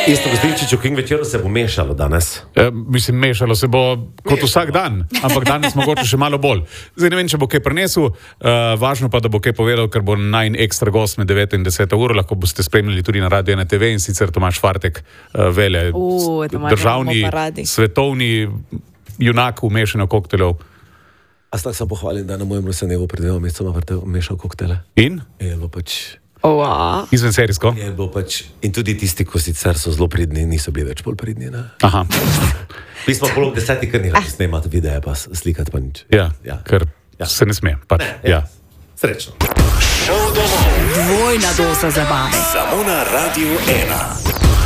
Isto Gostinčič, v King večeru se bo mešalo danes. Mislim, mešalo se bo kot vsak dan, ampak danes mogoče še malo bolj. Zdaj ne vem, če bo kaj prinesel, važno pa, da bo kaj povedal, ker bo najin ekstra gost med 9 in 10 uro, lahko boste spremljali tudi na Radio 1 TV, in sicer Tomaž Fartek, Vele, državni, svetovni junak v mešanju koktejlov. A tak sem pohvalil, da na mojem rojstnemu pred 2 mesecema mešal koktele. In? Je bilo pač... Izven serijsko? Je bilo pač... In tudi tisti, ko sicer so zelo pridni, niso bili več bolj pridni, ne? Aha. Mi smo polo 10, kar ni radi snemati videa, pa slikati pa nič. Ja, ker se ne sme. Pač. Ja. Srečno. Dvojna doza zabave. Samo na Radio 1.